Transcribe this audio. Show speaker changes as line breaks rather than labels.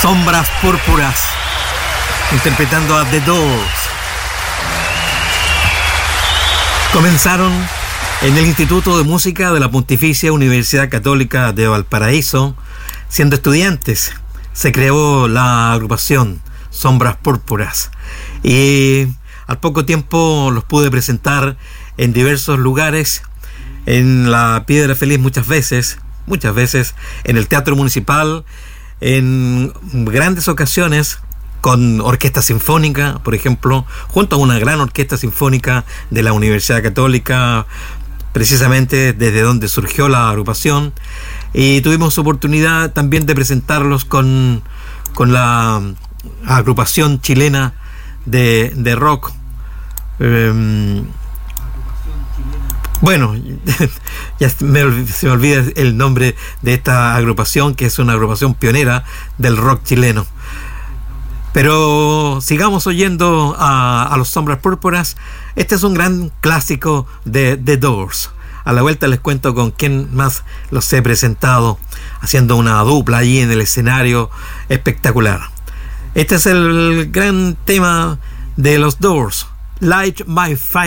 Sombras Púrpuras, interpretando a The Doors. Comenzaron en el Instituto de Música de la Pontificia Universidad Católica de Valparaíso. Siendo estudiantes, se creó la agrupación Sombras Púrpuras, y al poco tiempo los pude presentar en diversos lugares, en la Piedra Feliz muchas veces, en el Teatro Municipal, en grandes ocasiones con orquesta sinfónica, por ejemplo, junto a una gran orquesta sinfónica de la Universidad Católica, precisamente desde donde surgió la agrupación. Y tuvimos oportunidad también de presentarlos con la agrupación chilena de rock. Bueno, ya se me olvida el nombre de esta agrupación, que es una agrupación pionera del rock chileno. Pero sigamos oyendo a los Sombras Púrpuras. Este es un gran clásico de The Doors. A la vuelta les cuento con quién más los he presentado, haciendo una dupla allí en el escenario espectacular. Este es el gran tema de los Doors, Light My Fire.